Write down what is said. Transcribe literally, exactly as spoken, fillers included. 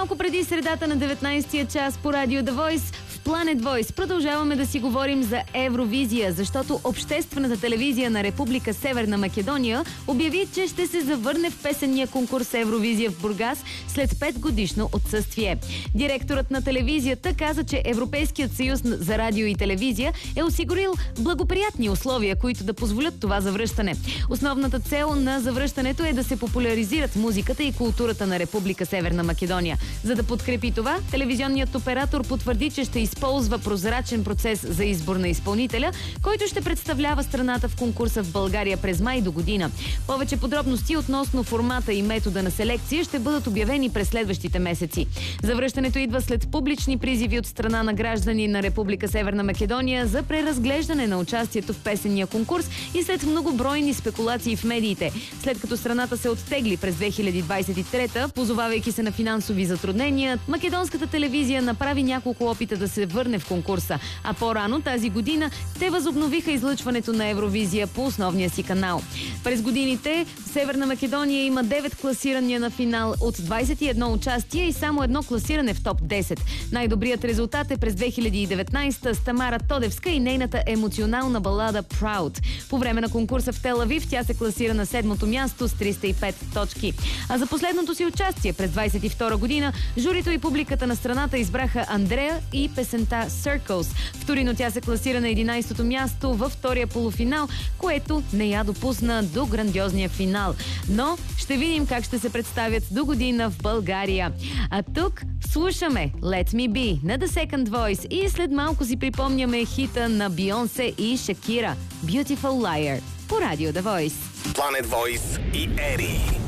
Малко преди средата на деветнайсетия час по Радио The Voice в Planet Voice продължаваме да си говорим за Евровизия, защото Обществената телевизия на Република Северна Македония обяви, че ще се завърне в песенния конкурс Евровизия в Бургас след пет годишно отсъствие. Директорът на телевизията каза, че Европейският съюз за радио и телевизия е осигурил благоприятни условия, които да позволят това завръщане. Основната цел на завръщането е да се популяризират музиката и културата на Република Северна Македония. За да подкрепи това, телевизионният оператор потвърди, че ще използва прозрачен процес за избор на изпълнителя, който ще представлява страната в конкурса в България през май до година. Повече подробности относно формата и метода на селекция ще бъдат обявени през следващите месеци. Завръщането идва след публични призиви от страна на граждани на Република Северна Македония за преразглеждане на участието в песенния конкурс и след многобройни спекулации в медиите. След като страната се оттегли през две хиляди двайсет и трета, позовавайки се на финансови затруднения, македонската телевизия направи няколко опита да се върне в конкурса, а по-рано тази година те възобновиха излъчването на Евровизия по основния си канал. През годините в Северна Македония има девет класирания на финал от двайсет и едно участия и само едно класиране в топ десет. Най-добрият резултат е през две хиляди и деветнайсета с Тамара Тодевска и нейната емоционална балада Proud. По време на конкурса в Тел Авив тя се класира на седмото място с триста и пет точки. А за последното си участие през двайсет и втора година журито и публиката на страната избраха Андрея и песента Circles. В Торино тя се класира на единайсетото място във втория полуфинал, което не я допусна до грандиозния финал. Но ще видим как ще се представят до година в България. А тук слушаме Let Me Be на The Second Voice и след малко си припомняме хита на Бейонсе и Шакира Beautiful Liar по Радио The Voice. Planet Voice и Ери.